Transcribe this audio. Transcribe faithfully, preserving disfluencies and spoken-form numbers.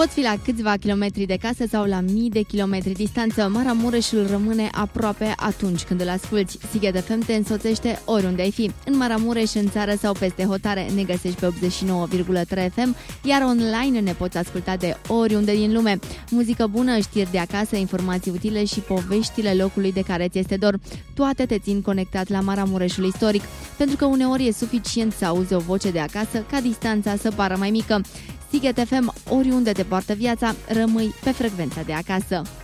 Poți fi la câțiva kilometri de casă sau la mii de kilometri distanță. Maramureșul rămâne aproape atunci când îl asculti. Sighet F M te însoțește oriunde ai fi. În Maramureș, în țară sau peste hotare. Ne găsești pe optzeci și nouă virgulă trei F M, iar online ne poți asculta de oriunde din lume. Muzică bună, știri de acasă, informații utile și poveștile locului de care ți este dor. Toate te țin conectat la Maramureșul istoric, pentru că uneori e suficient să auzi o voce de acasă ca distanța să pară mai mică. Sighet F M, oriunde te poartă viața, rămâi pe frecvența de acasă.